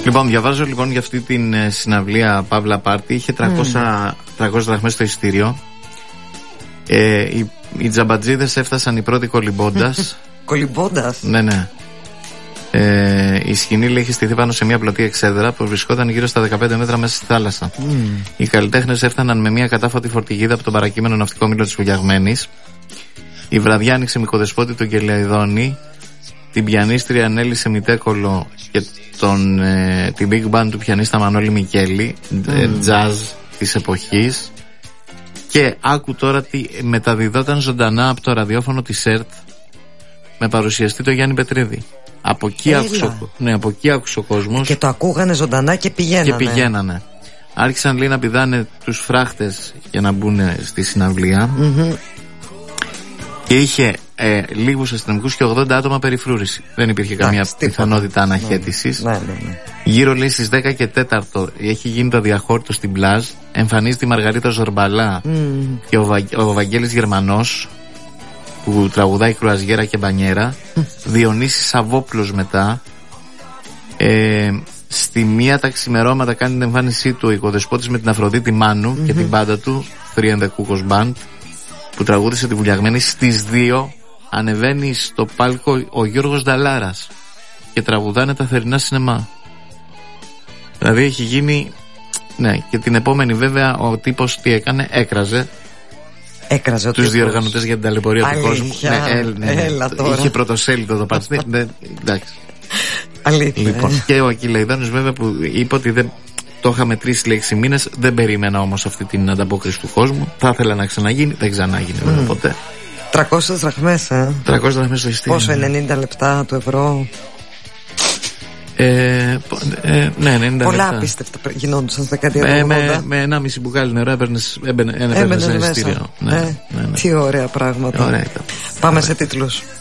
Λοιπόν, διαβάζω λοιπόν για αυτή την συναυλία Παύλα Πάρτι. Είχε 300 δραχμές στο εισιτήριο. Οι τζαμπατζίδες έφτασαν οι πρώτοι κολυμπώντας. Κολυμπώντας? Ναι. Η σκηνή λέει είχε στηθεί πάνω σε μια πλωτή εξέδρα που βρισκόταν γύρω στα 15 μέτρα μέσα στη θάλασσα. Οι καλλιτέχνες έφταναν με μια κατάφωτη φορτηγίδα από τον παρακείμενο ναυτικό μήλο της Βουλιαγμένης. Η βραδιά άνοιξε με οικοδεσπότη τον Κελαϊδόνη, την πιανίστρια Νέλη Σεμιτέκολο και την big band του πιανίστα Μανώλη Μικέλη, jazz της εποχής. Και άκου τώρα τι μεταδιδόταν ζωντανά από το ραδιόφωνο της ΕΡΤ με παρουσιαστή το Γιάννη Πετρίδη. Από εκεί άκουσε ο κόσμος. Και το ακούγανε ζωντανά και πηγαίνανε. Άρχισαν λέει να πηδάνε τους φράχτες για να μπουν στη συναυλία. Και είχε λίγους αστυνομικούς και 80 άτομα περιφρούρηση. Δεν υπήρχε καμία πιθανότητα αναχέτησης. Γύρω λέει στις 10 και 4 έχει γίνει το διαχόρτο στην πλάζ. Εμφανίζεται η Μαργαρίτα Ζορμπαλά και ο Βαγγέλης Γερμανός που τραγουδάει κρουαζιέρα και μπανιέρα. Διονύσης Σαββόπουλος μετά. Στη μία τα ξημερώματα κάνει την εμφάνισή του ο οικοδεσπότης με την Αφροδίτη Μάνου και την μπάντα του 3 and the Cuckoos Band που τραγούδισε τη Βουλιαγμένη. Στις 2 ανεβαίνει στο πάλκο ο Γιώργος Νταλάρας και τραγουδάνε τα θερινά σινεμά. Δηλαδή έχει γίνει. Ναι, και την επόμενη βέβαια ο τύπος τι έκανε? Έκραζε τους διοργανωτές για την ταλαιπωρία του κόσμου. Είχε πρωτοσέλιδο το πάρτι. Εντάξει. Λοιπόν, και ο Ακυλαϊδόνης βέβαια που είπε ότι δεν το είχα μετρήσει 6 μήνες. Δεν περίμενα όμως αυτή την ανταπόκριση του κόσμου. Θα ήθελα να ξαναγίνει. Δεν ξανάγινε βέβαια ποτέ. 300 δραχμές 300 δραχμές στο εισιτήριο. Πόσο? 90 λεπτά του ευρώ. Ναι, 90 πολλά λεπτά. απίστευτα γινόντουσαν στα δεκαετία του 80. Με 1,5 μπουκάλι νερό έμπαινε ένα εισιτήριο. Τι ωραία πράγματα. Ωραία. Πάμε σε τίτλους.